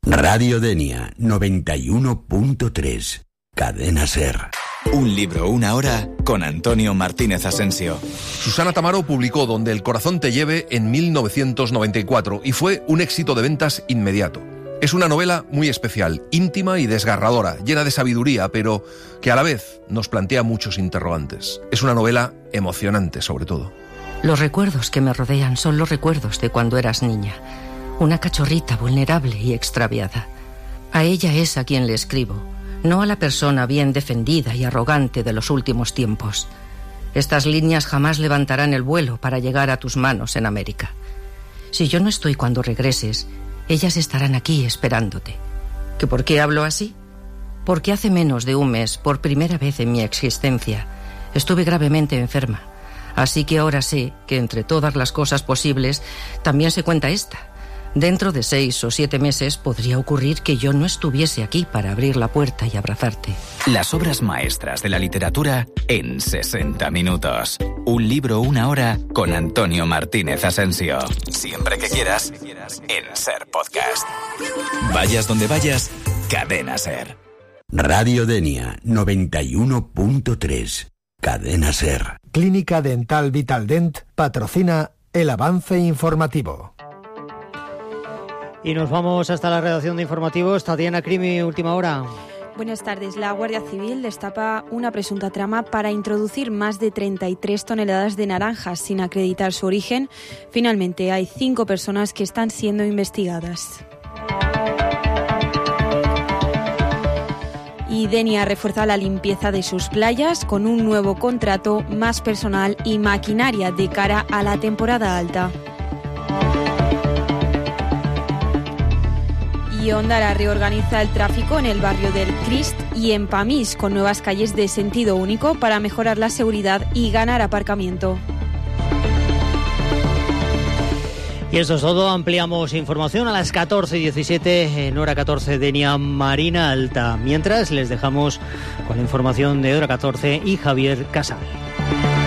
Radio Denia 91.3. Cadena SER. Un libro, una hora, con Antonio Martínez Asensio. Susana Tamaro publicó Donde el corazón te lleve en 1994 y fue un éxito de ventas inmediato. Es una novela muy especial, íntima y desgarradora, llena de sabiduría, pero que a la vez nos plantea muchos interrogantes. Es una novela emocionante, sobre todo. Los recuerdos que me rodean son los recuerdos de cuando eras niña. Una cachorrita vulnerable y extraviada. A ella es a quien le escribo, no a la persona bien defendida y arrogante de los últimos tiempos. Estas líneas jamás levantarán el vuelo para llegar a tus manos en América. Si yo no estoy cuando regreses, ellas estarán aquí esperándote. ¿Que por qué hablo así? Porque hace menos de un mes, por primera vez en mi existencia, estuve gravemente enferma. Así que ahora sé que entre todas las cosas posibles, también se cuenta esta. Dentro de 6 o 7 meses podría ocurrir que yo no estuviese aquí para abrir la puerta y abrazarte. Las obras maestras de la literatura en 60 minutos. Un libro, una hora, con Antonio Martínez Asensio. Siempre que quieras, en SER Podcast. Vayas donde vayas, Cadena SER. Radio Denia 91.3. Cadena SER. Clínica Dental Vitaldent patrocina el avance informativo. Y nos vamos hasta la redacción de informativos. Tatiana Crimi, última hora. Buenas tardes. La Guardia Civil destapa una presunta trama para introducir más de 33 toneladas de naranjas sin acreditar su origen. Finalmente, hay 5 personas que están siendo investigadas. Y Denia refuerza la limpieza de sus playas con un nuevo contrato, más personal y maquinaria de cara a la temporada alta. Y Ondara reorganiza el tráfico en el barrio del Crist y en Pamís con nuevas calles de sentido único para mejorar la seguridad y ganar aparcamiento. Y eso es todo. Ampliamos información a las 14:17 en hora 14 Denia Marina Alta. Mientras les dejamos con la información de hora 14 y Javier Casal.